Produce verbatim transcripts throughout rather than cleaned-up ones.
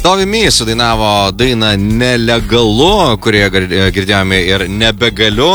Dovimi sudainavo dainą Nelegalu, kurie girdėjome ir Nebegaliu.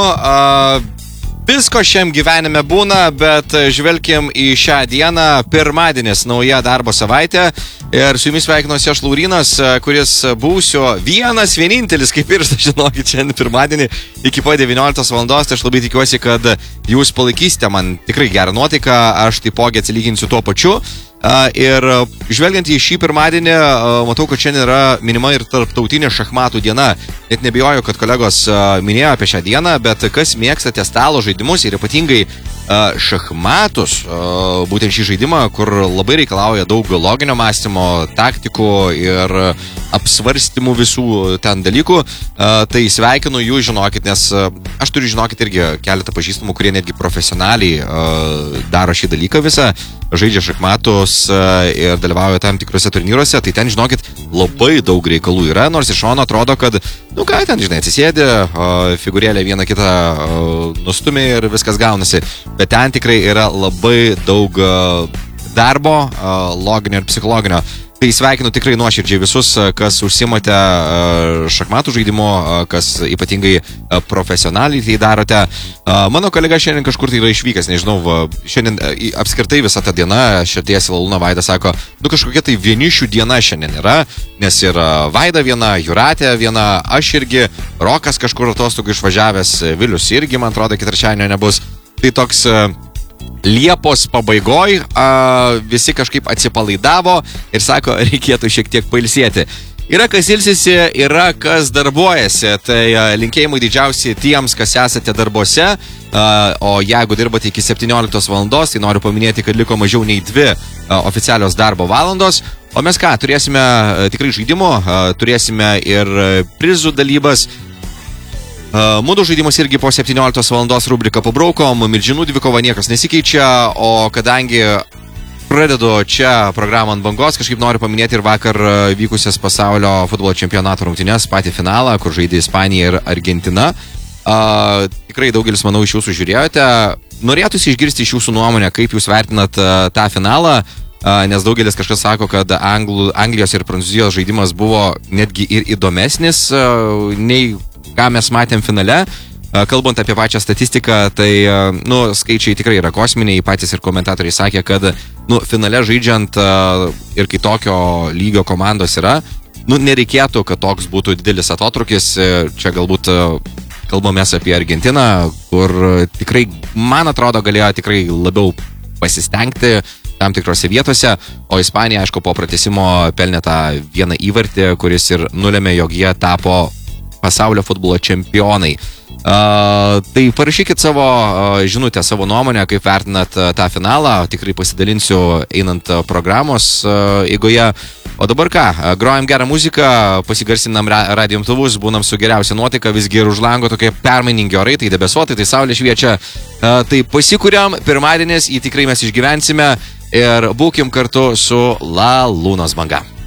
Visko šiam gyvenime būna, bet žvelkim į šią dieną, pirmadienis, nauja darbo savaitė. Ir su jumis sveikinuosi aš Laurinas, kuris būsiu vienas, vienintelis, kaip ir žinokit, šiandien pirmadienį iki po devynioliktos valandos. Tai aš labai tikiuosi, kad jūs palaikysite man tikrai gerą nuotaiką, aš taipogi atsilyginsiu tuo pačiu. Ir žvelgiant į šį pirmadienį, matau, kad šiandien yra minima ir tarptautinė šachmatų diena. Net nebijoju, kad kolegos minėjo apie šią dieną, bet kas mėgstate stalo žaidimus ir ypatingai šachmatus, būtent šį žaidimą, kur labai reikalauja daug loginio mąstymo, taktikų ir apsvarstymų visų ten dalykų, tai sveikinu jūs, žinokit, nes aš turiu, žinokit, irgi keletą pažįstamų, kurie netgi profesionaliai daro šį dalyką visą, žaidžia šachmatus ir dalyvauja tam tikrose turnyruose, tai ten, žinokit, labai daug reikalų yra, nors iš šono atrodo, kad, nu ką, ten, žinai, atsisėdi, figūrėlę vieną kitą nustumė ir viskas gaunasi, bet ten tikrai yra labai daug darbo, loginio ir psichologinio. Tai sveikinu tikrai nuoširdžiai visus, kas užsimate šachmatų žaidimu, kas ypatingai profesionaliai tai darote. Mano kolega šiandien kažkur tai yra išvykęs, nežinau, šiandien apskritai visa ta diena, širdies Lalūna Vaida sako, nu kažkokia tai vienišių diena šiandien yra, nes yra Vaida viena, Juratė viena, aš irgi, Rokas kažkur atostogų išvažiavęs, Vilius irgi, man atrodo, iki trečiadienio nebus. Tai toks Liepos pabaigoj a, visi kažkaip atsipalaidavo ir sako, reikėtų šiek tiek pailsėti. Yra kas ilsisi, yra kas darbuojasi, tai a, linkėjimai didžiausi tiems, kas esate darbuose, a, o jeigu dirbate iki septynioliktos valandos, tai noriu paminėti, kad liko mažiau nei dvi a, oficialios darbo valandos, o mes ką, turėsime a, tikrai žaidimų, a, turėsime ir prizų dalybas. Uh, Mūdų žaidimas irgi po septynioliktos valandos rubriką pabraukom, milžinų dvikova niekas nesikeičia, o kadangi pradedu čia programą ant bangos, kažkaip noriu paminėti ir vakar vykusias pasaulio futbolo čempionato rungtynes, patį finalą, kur žaidė Ispanija ir Argentina. Uh, tikrai daugelis, manau, iš jūsų žiūrėjote. Norėtųsi išgirsti iš jūsų nuomonę, kaip jūs vertinat uh, tą finalą, uh, nes daugelis kažkas sako, kad Anglų, Anglijos ir Prancūzijos žaidimas buvo netgi ir įdomesnis uh, nei ką mes matėm finale. Kalbant apie pačią statistiką, tai, nu, skaičiai tikrai yra kosminiai, patys ir komentatoriai sakė, kad, nu, finale žaidžiant ir kai tokio lygio komandos yra, nu, nereikėtų, kad toks būtų didelis atotrukis. Čia galbūt kalbamės apie Argentiną, kur tikrai, man atrodo, galėjo tikrai labiau pasistengti tam tikrose vietose, o Ispanija, aišku, po pratęsimo pelnė tą vieną įvartį, kuris ir nulėmė, jog jie tapo pasaulio futbolo čempionai. Uh, tai parašykit savo uh, žinutę, savo nuomonę, kaip vertinat uh, tą finalą, tikrai pasidalinsiu einant uh, programos uh, eigoje. O dabar ką, uh, grojam gerą muziką, pasigarsinam ra radijo imtuvus, būnam su geriausia nuotaika, visgi ir už lango tokie permainingi orai, tai debesuotai, tai saulė šviečia, uh, tai pasikuriam, pirmadienis, jį tikrai mes išgyvensime ir būkim kartu su Lalūnos banga.